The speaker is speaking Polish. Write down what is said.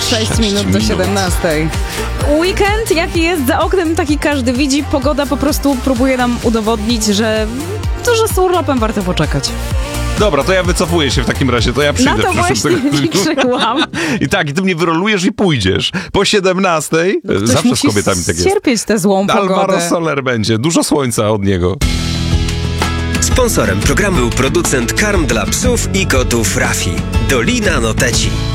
6 minut do 17. Weekend, jaki jest za oknem, taki każdy widzi. Pogoda po prostu próbuje nam udowodnić, że z urlopem warto poczekać. Dobra, to ja wycofuję się w takim razie, to ja przyjdę Na to w przyszłym właśnie liczyłam. I ty mnie wyrolujesz i pójdziesz. Po 17, zawsze z kobietami tak jest. Cierpieć tę złą pogodę. Alvaro Soler będzie, dużo słońca od niego. Sponsorem programu był producent karm dla psów i kotów Rafi. Dolina Noteci.